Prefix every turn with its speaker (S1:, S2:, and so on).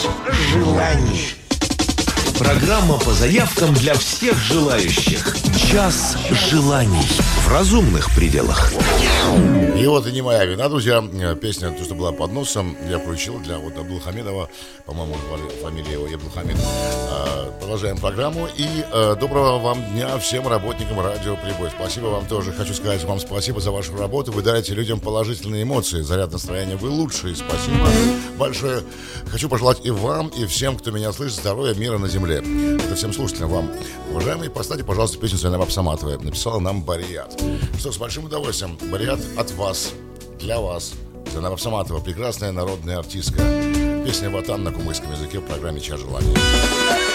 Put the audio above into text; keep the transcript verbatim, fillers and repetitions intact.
S1: Час желаний. Программа по заявкам для всех желающих. Час желаний. В разумных пределах.
S2: И вот и не моя вина, друзья. Песня, то, что была под носом, я включил для вот Абдулхамидова. По-моему, фамилия его Абдулхамид. Продолжаем программу. И э, доброго вам дня всем работникам радио Прибой. Спасибо вам тоже. Хочу сказать вам спасибо за вашу работу. Вы дарите людям положительные эмоции, заряд настроения. Вы лучшие. Спасибо большое. Хочу пожелать и вам, и всем, кто меня слышит, здоровья, мира на земле. Это всем слушателям вам. Уважаемые, поставьте, пожалуйста, песню Зайнаб Саматовой. Написала нам Барият. Что, с большим удовольствием. Барият от вас, для вас. Зайнаб Саматова, прекрасная народная артистка. Песня «Ватан» на кумыкском языке в программе «Час желаний».